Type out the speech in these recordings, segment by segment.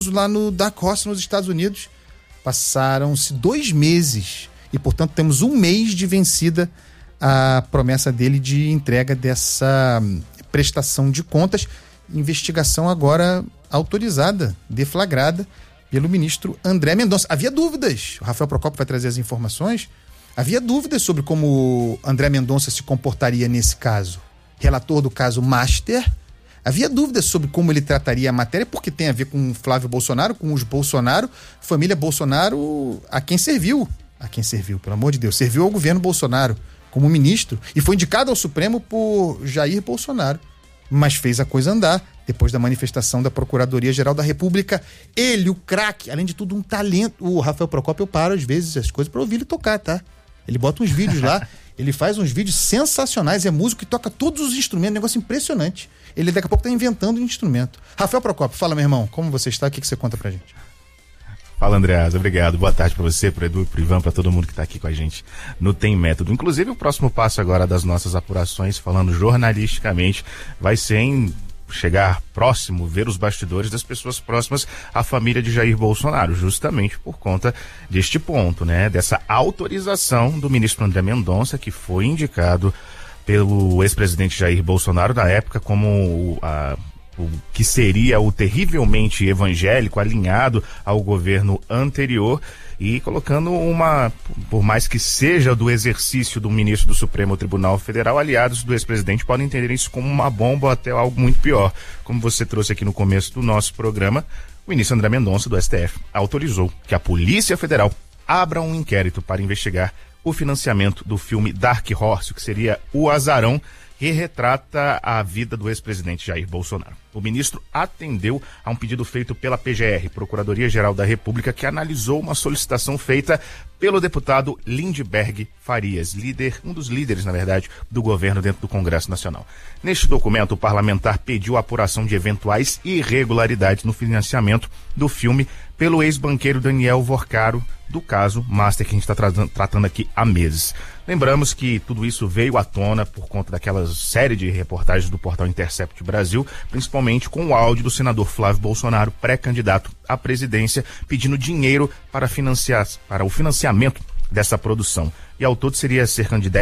lá no Dark Horse, nos Estados Unidos. Passaram-se 2 meses e, portanto, temos 1 mês de vencida a promessa dele de entrega dessa prestação de contas. Investigação agora autorizada, deflagrada pelo ministro André Mendonça. Havia dúvidas, o Rafael Procópio vai trazer as informações, havia dúvidas sobre como André Mendonça se comportaria nesse caso. Relator do caso Master, havia dúvidas sobre como ele trataria a matéria, porque tem a ver com Flávio Bolsonaro, com os Bolsonaro, família Bolsonaro, a quem serviu, pelo amor de Deus, serviu ao governo Bolsonaro como ministro e foi indicado ao Supremo por Jair Bolsonaro, mas fez a coisa andar depois da manifestação da Procuradoria-Geral da República. Ele, o craque, além de tudo, um talento. O Rafael Procópio, eu paro às vezes as coisas para ouvir ele tocar, tá? Ele bota uns vídeos lá, ele faz uns vídeos sensacionais, é músico que toca todos os instrumentos, negócio impressionante. Ele daqui a pouco tá inventando um instrumento. Rafael Procópio, fala, meu irmão, como você está? O que você conta pra gente? Fala, Andreasa, obrigado. Boa tarde para você, para Edu, para Ivan, para todo mundo que está aqui com a gente no Tem Método. Inclusive, o próximo passo agora das nossas apurações, falando jornalisticamente, vai ser em chegar próximo, ver os bastidores das pessoas próximas à família de Jair Bolsonaro, justamente por conta deste ponto, né? Dessa autorização do ministro André Mendonça, que foi indicado pelo ex-presidente Jair Bolsonaro na época como o que seria o terrivelmente evangélico, alinhado ao governo anterior, e colocando por mais que seja do exercício do ministro do Supremo Tribunal Federal, aliados do ex-presidente podem entender isso como uma bomba ou até algo muito pior. Como você trouxe aqui no começo do nosso programa, o ministro André Mendonça, do STF, autorizou que a Polícia Federal abra um inquérito para investigar o financiamento do filme Dark Horse, que seria O Azarão, que retrata a vida do ex-presidente Jair Bolsonaro. O ministro atendeu a um pedido feito pela PGR, Procuradoria-Geral da República, que analisou uma solicitação feita pelo deputado Lindbergh Farias, um dos líderes, na verdade, do governo dentro do Congresso Nacional. Neste documento, o parlamentar pediu a apuração de eventuais irregularidades no financiamento do filme pelo ex-banqueiro Daniel Vorcaro, do caso Master, que a gente está tratando aqui há meses. Lembramos que tudo isso veio à tona por conta daquela série de reportagens do portal Intercept Brasil, principalmente com o áudio do senador Flávio Bolsonaro, pré-candidato à presidência, pedindo dinheiro para o financiamento dessa produção. E ao todo seria cerca de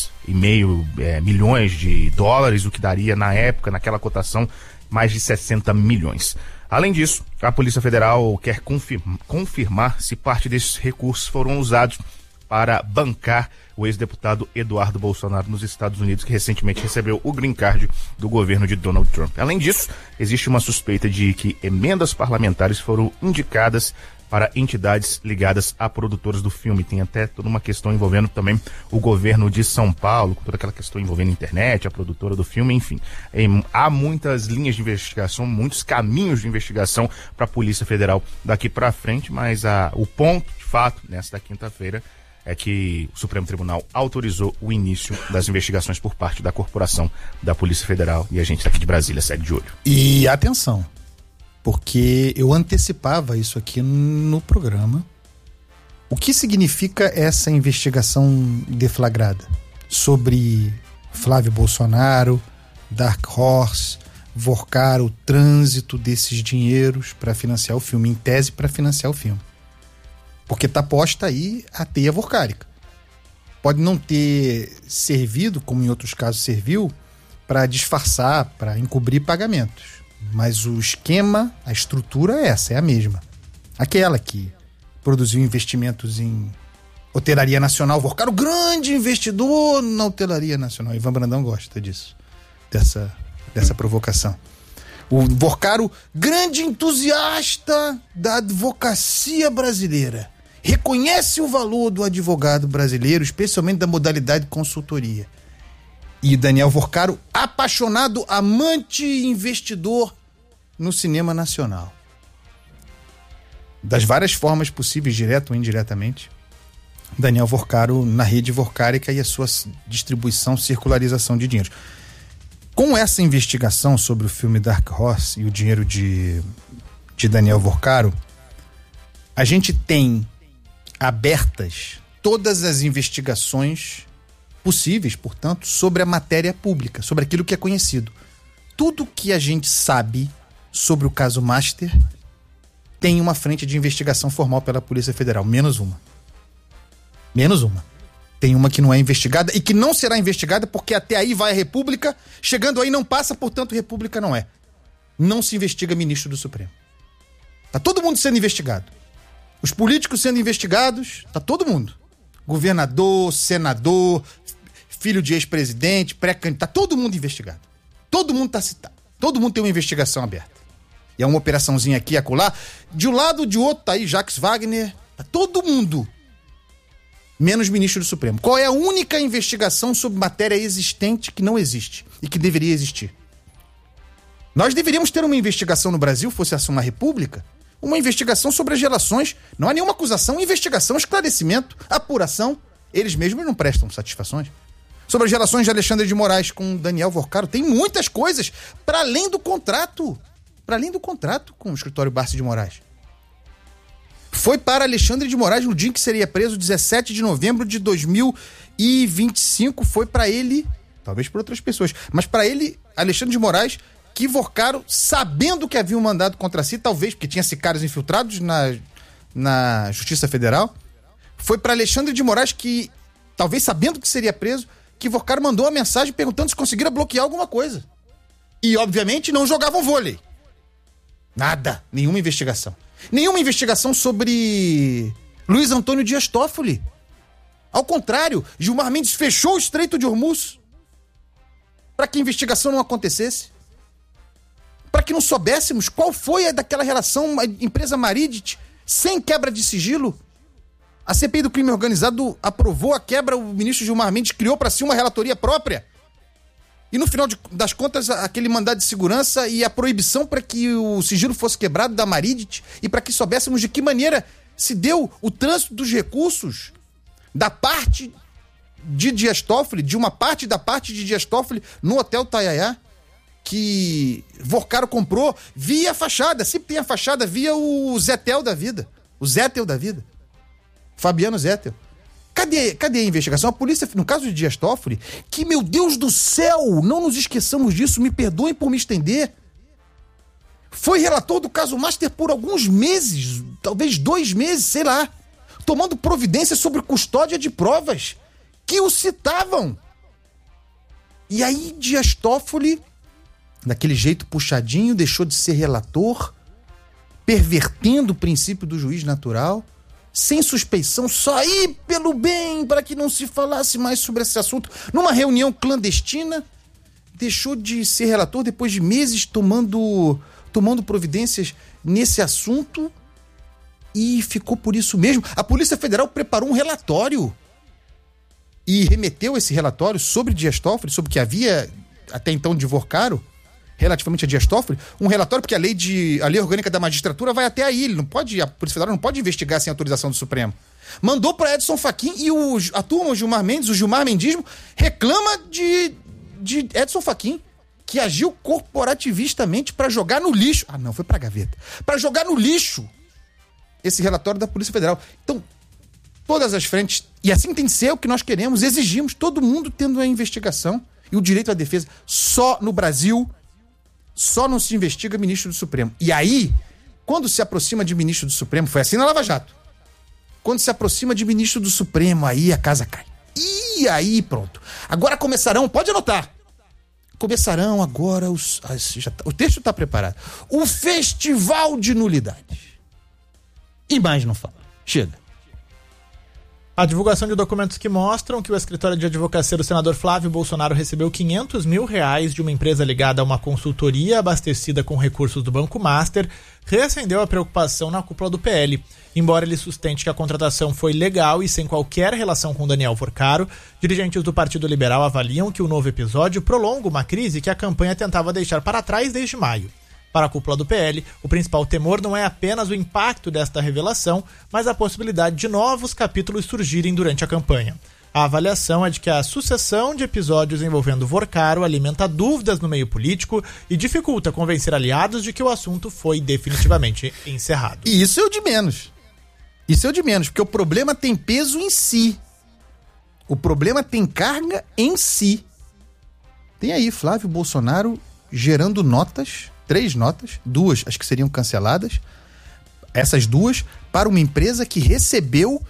10,5 milhões de dólares, o que daria na época, naquela cotação, mais de 60 milhões. Além disso, a Polícia Federal quer confirmar se parte desses recursos foram usados para bancar o ex-deputado Eduardo Bolsonaro nos Estados Unidos, que recentemente recebeu o green card do governo de Donald Trump. Além disso, existe uma suspeita de que emendas parlamentares foram indicadas para entidades ligadas a produtores do filme. Tem até toda uma questão envolvendo também o governo de São Paulo, com toda aquela questão envolvendo a internet, a produtora do filme, enfim. Há muitas linhas de investigação, muitos caminhos de investigação para a Polícia Federal daqui para frente, mas o ponto, de fato, nesta quinta-feira, é que o Supremo Tribunal autorizou o início das investigações por parte da corporação da Polícia Federal, e a gente daqui de Brasília segue de olho. E atenção, porque eu antecipava isso aqui no programa. O que significa essa investigação deflagrada sobre Flávio Bolsonaro, Dark Horse, Vorcaro, o trânsito desses dinheiros para financiar o filme, em tese para financiar o filme? Porque está posta aí a teia vorcárica. Pode não ter servido, como em outros casos serviu, para disfarçar, para encobrir pagamentos. Mas o esquema, a estrutura é a mesma. Aquela que produziu investimentos em hotelaria nacional. Vorcaro, grande investidor na hotelaria nacional. Ivan Brandão gosta disso, dessa provocação. O Vorcaro, grande entusiasta da advocacia brasileira. Reconhece o valor do advogado brasileiro, especialmente da modalidade consultoria. E Daniel Vorcaro, apaixonado, amante e investidor no cinema nacional. Das várias formas possíveis, direto ou indiretamente, Daniel Vorcaro na rede vorcárica e a sua distribuição, circularização de dinheiro. Com essa investigação sobre o filme Dark Horse e o dinheiro de Daniel Vorcaro, a gente tem abertas todas as investigações possíveis, portanto, sobre a matéria pública, sobre aquilo que é conhecido. Tudo que a gente sabe sobre o caso Master tem uma frente de investigação formal pela Polícia Federal. Menos uma. Tem uma que não é investigada e que não será investigada porque até aí vai a República, chegando aí não passa, portanto República não é. Não se investiga ministro do Supremo. Tá todo mundo sendo investigado. Os políticos sendo investigados, tá todo mundo. Governador, senador, filho de ex-presidente, pré-candidato, tá todo mundo investigado. Todo mundo tá citado. Todo mundo tem uma investigação aberta. E é uma operaçãozinha aqui e acolá. De um lado ou de outro tá aí Jacques Wagner, tá todo mundo. Menos ministro do Supremo. Qual é a única investigação sobre matéria existente que não existe e que deveria existir? Nós deveríamos ter uma investigação no Brasil, fosse assim uma república, uma investigação sobre as relações, não há nenhuma acusação, investigação, esclarecimento, apuração. Eles mesmos não prestam satisfações. Sobre as relações de Alexandre de Moraes com Daniel Vorcaro, tem muitas coisas para além do contrato. Para além do contrato com o escritório Barsi de Moraes. Foi para Alexandre de Moraes no dia em que seria preso, 17 de novembro de 2025. Foi para ele, talvez por outras pessoas, mas para ele, Alexandre de Moraes, que Vorcaro, sabendo que havia um mandado contra si, talvez porque tinha sicários infiltrados na Justiça Federal, foi para Alexandre de Moraes que, talvez sabendo que seria preso, que Vorcaro mandou uma mensagem perguntando se conseguira bloquear alguma coisa. E, obviamente, não jogavam vôlei. Nada. Nenhuma investigação. Nenhuma investigação sobre Luiz Antônio Dias Toffoli. Ao contrário, Gilmar Mendes fechou o Estreito de Hormuz para que a investigação não acontecesse. Para que não soubéssemos qual foi a daquela relação, a empresa Maridit, sem quebra de sigilo. A CPI do crime organizado aprovou a quebra, o ministro Gilmar Mendes criou para si uma relatoria própria. E no final das contas, aquele mandado de segurança e a proibição para que o sigilo fosse quebrado da Maridit e para que soubéssemos de que maneira se deu o trânsito dos recursos da parte de Dias Toffoli, de uma parte da parte de Dias Toffoli no Hotel Tayayá, que Vorcaro comprou via fachada, sempre tem a fachada, via o Zetel da vida. O Zettel da vida. Fabiano Zettel. Cadê a investigação? A polícia, no caso de Dias Toffoli, que, meu Deus do céu, não nos esqueçamos disso, me perdoem por me estender, foi relator do caso Master por alguns meses, talvez 2 meses, sei lá, tomando providência sobre custódia de provas que o citavam. E aí Dias Toffoli, daquele jeito puxadinho, deixou de ser relator, pervertendo o princípio do juiz natural, sem suspeição, só aí pelo bem, para que não se falasse mais sobre esse assunto. Numa reunião clandestina, deixou de ser relator depois de meses tomando providências nesse assunto e ficou por isso mesmo. A Polícia Federal preparou um relatório e remeteu esse relatório sobre Dias Toffoli, sobre o que havia até então de Vorcaro, relativamente a Dias Toffoli, um relatório, porque a lei orgânica da magistratura vai até aí, a Polícia Federal não pode investigar sem autorização do Supremo. Mandou para Edson Fachin e a turma, o Gilmar Mendes, o Gilmar Mendismo, reclama de Edson Fachin, que agiu corporativistamente para jogar no lixo. Ah, não, foi para a gaveta. Para jogar no lixo esse relatório da Polícia Federal. Então, todas as frentes, e assim tem que ser o que nós queremos, exigimos, todo mundo tendo a investigação e o direito à defesa. Só no Brasil, só não se investiga ministro do Supremo. E aí, quando se aproxima de ministro do Supremo, foi assim na Lava Jato. Quando se aproxima de ministro do Supremo, aí a casa cai. E aí, pronto. Agora começarão, pode anotar. Começarão agora o texto está preparado. O festival de nulidades. E mais não fala. Chega. A divulgação de documentos que mostram que o escritório de advocacia do senador Flávio Bolsonaro recebeu R$500 mil de uma empresa ligada a uma consultoria abastecida com recursos do Banco Master reacendeu a preocupação na cúpula do PL. Embora ele sustente que a contratação foi legal e sem qualquer relação com Daniel Vorcaro, dirigentes do Partido Liberal avaliam que o novo episódio prolonga uma crise que a campanha tentava deixar para trás desde maio. Para a cúpula do PL, o principal temor não é apenas o impacto desta revelação, mas a possibilidade de novos capítulos surgirem durante a campanha. A avaliação é de que a sucessão de episódios envolvendo Vorcaro alimenta dúvidas no meio político e dificulta convencer aliados de que o assunto foi definitivamente encerrado. E isso é o de menos. Isso é o de menos, porque o problema tem peso em si. O problema tem carga em si. Tem aí Flávio Bolsonaro gerando notas, 3 notas, 2 as que seriam canceladas, Essas duas para uma empresa que recebeu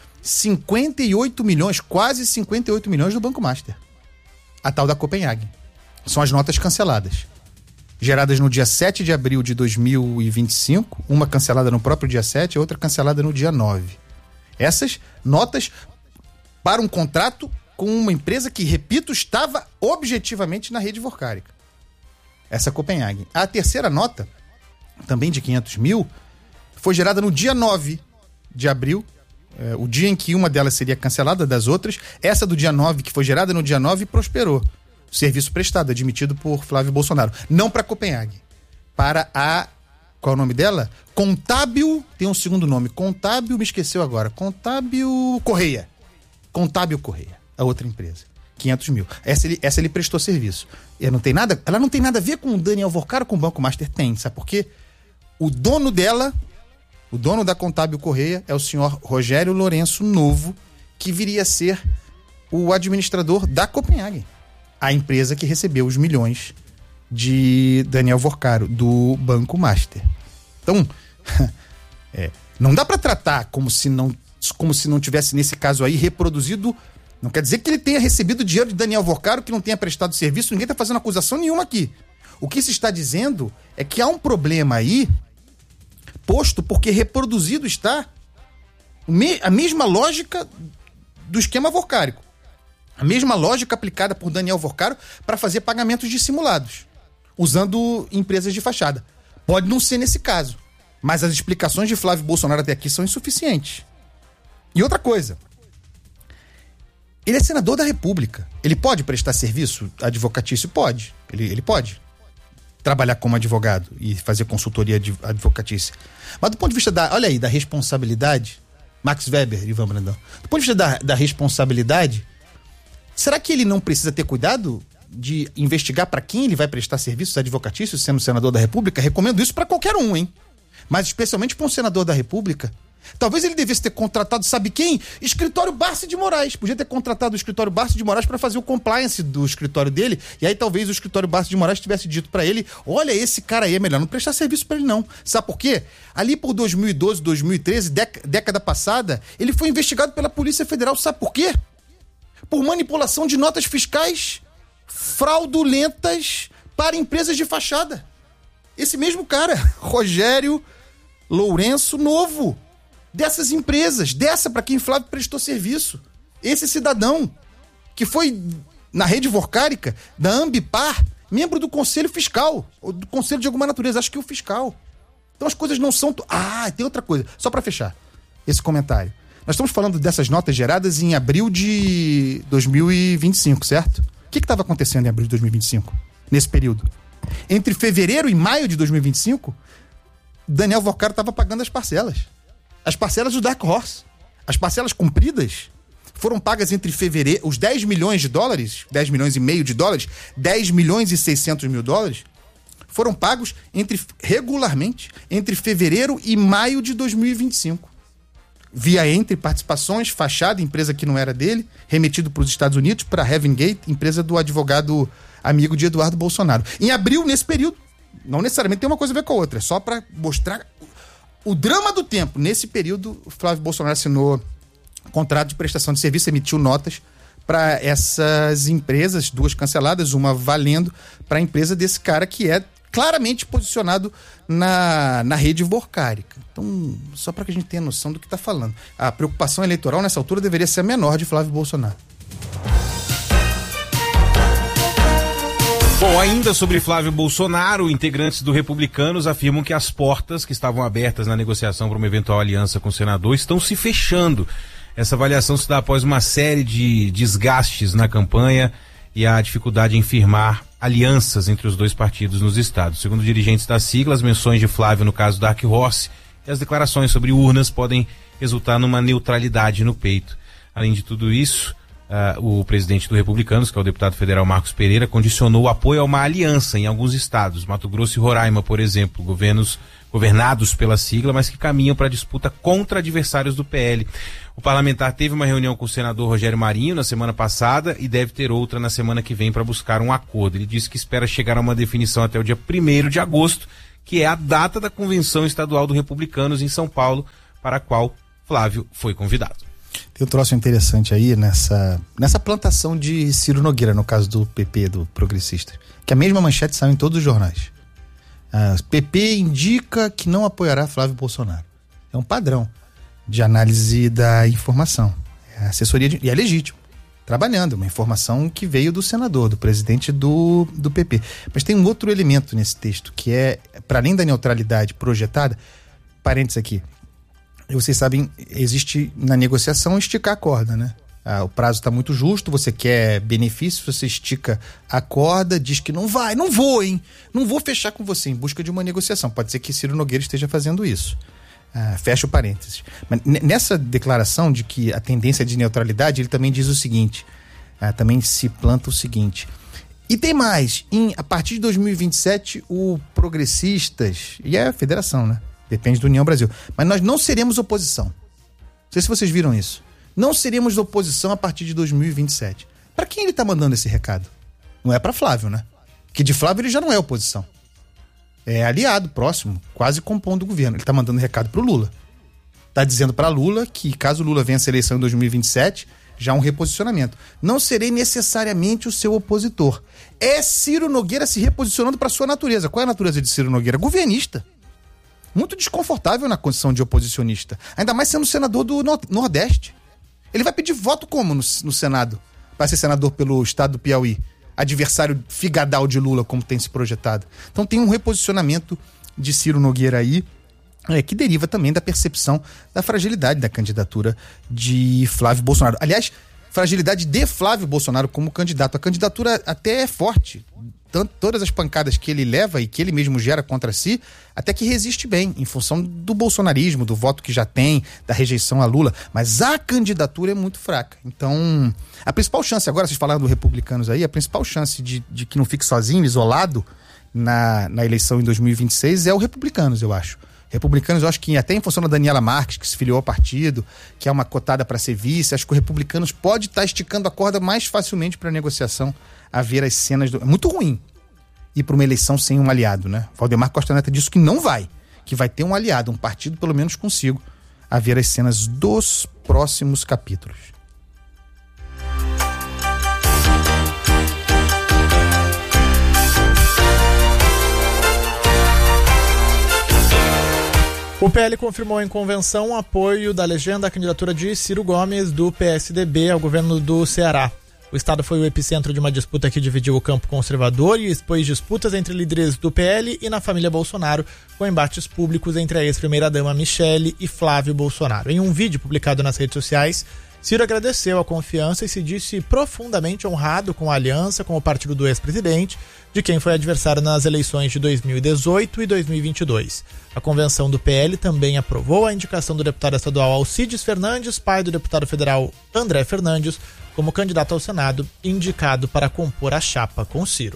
58 milhões, quase 58 milhões do Banco Master. A tal da Copenhagen. São as notas canceladas. Geradas no dia 7 de abril de 2025, uma cancelada no próprio dia 7 e outra cancelada no dia 9. Essas notas para um contrato com uma empresa que, repito, estava objetivamente na rede Vorkárica. Essa Copenhagen. A terceira nota, também de 500 mil, foi gerada no dia 9 de abril, o dia em que uma delas seria cancelada das outras. Essa do dia 9, que foi gerada no dia 9, prosperou. Serviço prestado, admitido por Flávio Bolsonaro. Não para Copenhagen. Para a... Qual é o nome dela? Contábil... Tem um segundo nome. Contábil... Me esqueceu agora. Contábil Correia. Contábil Correia. A outra empresa. 500 mil. Essa ele prestou serviço. Ela não tem nada a ver com o Daniel Vorkário ou com o Banco Master? Tem. Sabe por quê? O dono dela... O dono da Contábil Correia é o senhor Rogério Lourenço Novo, que viria a ser o administrador da Copenhagen. A empresa que recebeu os milhões de Daniel Vorkário, do Banco Master. Então, não dá para tratar como se não tivesse, nesse caso aí, reproduzido. Não quer dizer que ele tenha recebido dinheiro de Daniel Vorkário, que não tenha prestado serviço. Ninguém está fazendo acusação nenhuma aqui. O que se está dizendo é que há um problema aí, posto porque reproduzido está a mesma lógica do esquema vorkárico. A mesma lógica aplicada por Daniel Vorkário para fazer pagamentos dissimulados, usando empresas de fachada. Pode não ser nesse caso, mas as explicações de Flávio Bolsonaro até aqui são insuficientes. E outra coisa, ele é senador da República. Ele pode prestar serviço advocatício? Pode. Ele pode trabalhar como advogado e fazer consultoria advocatícia. Mas do ponto de vista da responsabilidade, Max Weber, Ivan Brandão, do ponto de vista da responsabilidade, será que ele não precisa ter cuidado de investigar para quem ele vai prestar serviços advocatícios sendo senador da República? Recomendo isso para qualquer um, hein? Mas especialmente para um senador da República. Talvez ele devesse ter contratado, sabe quem? Escritório Barsi de Moraes. Podia ter contratado o escritório Barsi de Moraes para fazer o compliance do escritório dele. E aí talvez o escritório Barsi de Moraes tivesse dito para ele: olha, esse cara aí é melhor não prestar serviço para ele não. Sabe por quê? Ali por 2012, 2013, década passada, ele foi investigado pela Polícia Federal. Sabe por quê? Por manipulação de notas fiscais fraudulentas para empresas de fachada. Esse mesmo cara, Rogério Lourenço Novo, dessas empresas, dessa para quem Flávio prestou serviço. Esse cidadão que foi na rede vorkárica da Ambipar, membro do Conselho Fiscal, ou do Conselho de alguma natureza, acho que o fiscal. Então as coisas não são... tem outra coisa, só para fechar esse comentário. Nós estamos falando dessas notas geradas em abril de 2025, certo? O que estava acontecendo em abril de 2025, nesse período? Entre fevereiro e maio de 2025, Daniel Vorkário estava pagando as parcelas. As parcelas do Dark Horse. As parcelas cumpridas foram pagas entre fevereiro... Os 10 milhões de dólares, 10 milhões e meio de dólares, 10 milhões e 600 mil dólares, foram pagos regularmente entre fevereiro e maio de 2025. Via entre participações, fachada, empresa que não era dele, remetido para os Estados Unidos, para a Heaven Gate, empresa do advogado amigo de Eduardo Bolsonaro. Em abril, nesse período, não necessariamente tem uma coisa a ver com a outra, é só para mostrar o drama do tempo. Nesse período, o Flávio Bolsonaro assinou contrato de prestação de serviço, emitiu notas para essas empresas, duas canceladas, uma valendo para a empresa desse cara que é claramente posicionado na rede vorkárica. Então, só para que a gente tenha noção do que está falando. A preocupação eleitoral nessa altura deveria ser a menor de Flávio Bolsonaro. Bom, ainda sobre Flávio Bolsonaro, integrantes do Republicanos afirmam que as portas que estavam abertas na negociação para uma eventual aliança com o senador estão se fechando. Essa avaliação se dá após uma série de desgastes na campanha e a dificuldade em firmar alianças entre os dois partidos nos estados. Segundo dirigentes da sigla, as menções de Flávio no caso Dark Horse e as declarações sobre urnas podem resultar numa neutralidade no peito. Além de tudo isso, o presidente do Republicanos, que é o deputado federal Marcos Pereira, condicionou o apoio a uma aliança em alguns estados, Mato Grosso e Roraima, por exemplo, governados pela sigla, mas que caminham para disputa contra adversários do PL. O parlamentar teve uma reunião com o senador Rogério Marinho na semana passada e deve ter outra na semana que vem para buscar um acordo. Ele disse que espera chegar a uma definição até o dia 1º de agosto, que é a data da Convenção Estadual do Republicanos em São Paulo, para a qual Flávio foi convidado. Tem um troço interessante aí nessa plantação de Ciro Nogueira, no caso do PP, do Progressista, que a mesma manchete saiu em todos os jornais. PP indica que não apoiará Flávio Bolsonaro. É um padrão de análise da informação. É assessoria e é legítimo. Trabalhando, uma informação que veio do senador, do presidente do PP. Mas tem um outro elemento nesse texto, que é, para além da neutralidade projetada, parênteses aqui, vocês sabem, existe na negociação esticar a corda, né? O prazo está muito justo, você quer benefício, você estica a corda, diz que não vou, hein? Não vou fechar com você em busca de uma negociação. Pode ser que Ciro Nogueira esteja fazendo isso. Fecha o parênteses. Mas nessa declaração de que a tendência é de neutralidade, ele também diz o seguinte, também se planta o seguinte. E tem mais, a partir de 2027, o Progressistas, e é a federação, né? Depende do União Brasil. Mas nós não seremos oposição. Não sei se vocês viram isso. Não seremos oposição a partir de 2027. Para quem ele está mandando esse recado? Não é para Flávio, né? Porque de Flávio ele já não é oposição. É aliado próximo, quase compondo o governo. Ele está mandando recado para o Lula. Está dizendo para Lula que caso Lula vença a eleição em 2027, já há um reposicionamento. Não serei necessariamente o seu opositor. É Ciro Nogueira se reposicionando para sua natureza. Qual é a natureza de Ciro Nogueira? Governista. Muito desconfortável na condição de oposicionista. Ainda mais sendo senador do Nordeste. Ele vai pedir voto como no Senado? Para ser senador pelo estado do Piauí. Adversário figadal de Lula, como tem se projetado. Então tem um reposicionamento de Ciro Nogueira aí, que deriva também da percepção da fragilidade da candidatura de Flávio Bolsonaro. Aliás, fragilidade de Flávio Bolsonaro como candidato. A candidatura até é forte. Todas as pancadas que ele leva e que ele mesmo gera contra si, até que resiste bem, em função do bolsonarismo, do voto que já tem, da rejeição a Lula. Mas a candidatura é muito fraca. Então, a principal chance, agora vocês falaram do Republicanos aí, a principal chance de que não fique sozinho, isolado, na eleição em 2026 é o Republicanos, eu acho. Republicanos, eu acho que até em função da Daniela Marques, que se filiou ao partido, que é uma cotada para ser vice, acho que o Republicanos pode estar esticando a corda mais facilmente para a negociação, a ver as cenas. É muito ruim ir para uma eleição sem um aliado, né? Valdemar Costa Neto disse que não vai, que vai ter um aliado, um partido pelo menos consigo, a ver as cenas dos próximos capítulos. O PL confirmou em convenção o apoio da legenda à candidatura de Ciro Gomes, do PSDB, ao governo do Ceará. O estado foi o epicentro de uma disputa que dividiu o campo conservador e expôs disputas entre líderes do PL e na família Bolsonaro, com embates públicos entre a ex-primeira-dama Michele e Flávio Bolsonaro. Em um vídeo publicado nas redes sociais, Ciro agradeceu a confiança e se disse profundamente honrado com a aliança com o partido do ex-presidente, de quem foi adversário nas eleições de 2018 e 2022. A convenção do PL também aprovou a indicação do deputado estadual Alcides Fernandes, pai do deputado federal André Fernandes, como candidato ao Senado, indicado para compor a chapa com Ciro.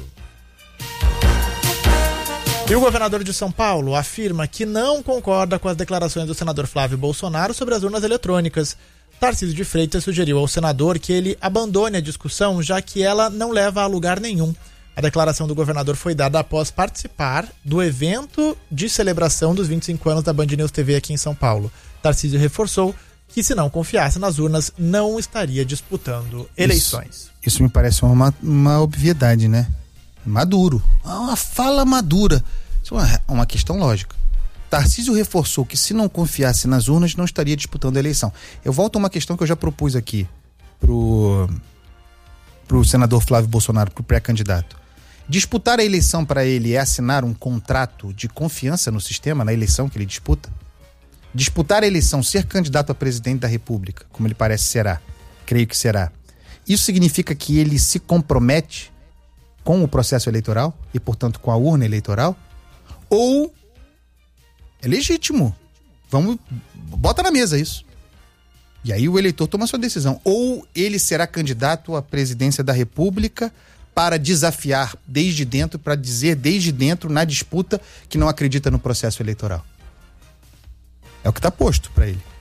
E o governador de São Paulo afirma que não concorda com as declarações do senador Flávio Bolsonaro sobre as urnas eletrônicas. Tarcísio de Freitas sugeriu ao senador que ele abandone a discussão, já que ela não leva a lugar nenhum. A declaração do governador foi dada após participar do evento de celebração dos 25 anos da Band News TV aqui em São Paulo. Tarcísio reforçou que, se não confiasse nas urnas, não estaria disputando eleições. Isso me parece uma obviedade, né? Maduro. Uma fala madura. Isso é uma questão lógica. Tarcísio reforçou que, se não confiasse nas urnas, não estaria disputando a eleição. Eu volto a uma questão que eu já propus aqui pro senador Flávio Bolsonaro, pro pré-candidato. Disputar a eleição para ele é assinar um contrato de confiança no sistema, na eleição que ele disputa? Disputar a eleição, ser candidato a presidente da República, como ele parece será, creio que será, isso significa que ele se compromete com o processo eleitoral e, portanto, com a urna eleitoral? Ou é legítimo? Bota na mesa isso. E aí o eleitor toma sua decisão. Ou ele será candidato à presidência da República para desafiar desde dentro, para dizer desde dentro, na disputa, que não acredita no processo eleitoral. É o que está posto para ele.